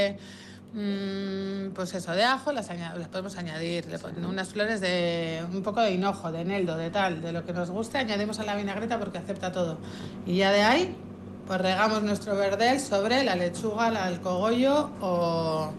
pues eso, de ajo, las podemos añadir, le ponemos unas flores de un poco de hinojo, de eneldo, de tal, de lo que nos guste, añadimos a la vinagreta porque acepta todo. Y ya de ahí, pues regamos nuestro verdel sobre la lechuga, el cogollo o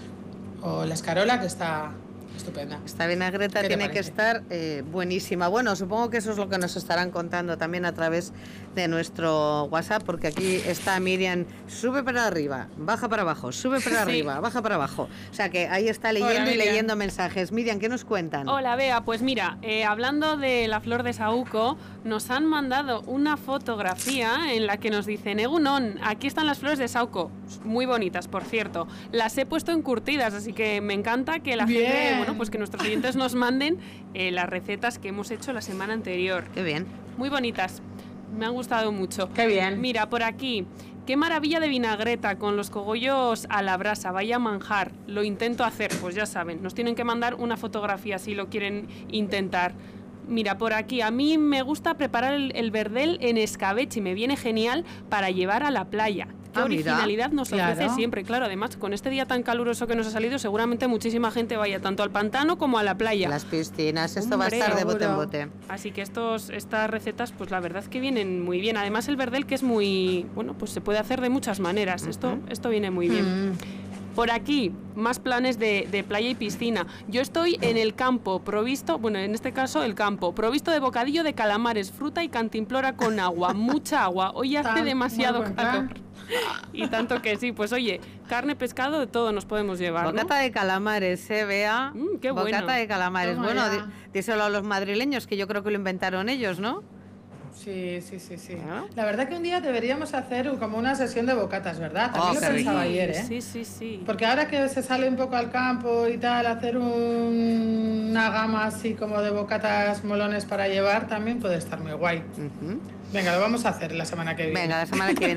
la escarola, que está estupenda. Esta vinagreta tiene que estar buenísima. Bueno, supongo que eso es lo que nos estarán contando también a través de nuestro WhatsApp, porque aquí está Miriam, sube para arriba, baja para abajo, sube para arriba, baja para abajo. O sea que ahí está leyendo y leyendo mensajes. Miriam, ¿qué nos cuentan? Hola, Bea, pues mira, hablando de la flor de saúco, nos han mandado una fotografía en la que nos dicen: Egunon, aquí están las flores de saúco, muy bonitas, por cierto. Las he puesto encurtidas, así que me encanta que la gente, bueno, pues que nuestros clientes nos manden las recetas que hemos hecho la semana anterior. Qué bien. Muy bonitas, me han gustado mucho. Qué bien. Mira, por aquí, qué maravilla de vinagreta con los cogollos a la brasa, vaya manjar. Lo intento hacer, pues ya saben, nos tienen que mandar una fotografía si lo quieren intentar. Mira, por aquí, a mí me gusta preparar el verdel en escabeche y me viene genial para llevar a la playa. Qué originalidad nos ofrece siempre, claro. Además, con este día tan caluroso que nos ha salido, seguramente muchísima gente vaya tanto al pantano como a la playa. Las piscinas, esto va a estar de bote en bote. Así que estas recetas, pues la verdad que vienen muy bien. Además, el verdel, que es muy, bueno, pues se puede hacer de muchas maneras. Esto viene muy bien. Por aquí, más planes de playa y piscina. Yo estoy en el campo, provisto, bueno, en este caso el campo, provisto de bocadillo de calamares, fruta y cantimplora con agua, mucha agua. Hoy hace demasiado calor. Y tanto que sí, pues oye, carne, pescado, de todo nos podemos llevar, ¿no? Bocata de calamares, Bea. Qué bueno. Bocata de calamares. Bueno, díselo a los madrileños, que yo creo que lo inventaron ellos, ¿no? Sí. La verdad que un día deberíamos hacer como una sesión de bocatas, ¿verdad? También lo pensaba ayer, ¿eh? Sí. Porque ahora que se sale un poco al campo y tal, hacer una gama así como de bocatas molones para llevar también puede estar muy guay. Venga, lo vamos a hacer la semana que viene. Venga, la semana que viene.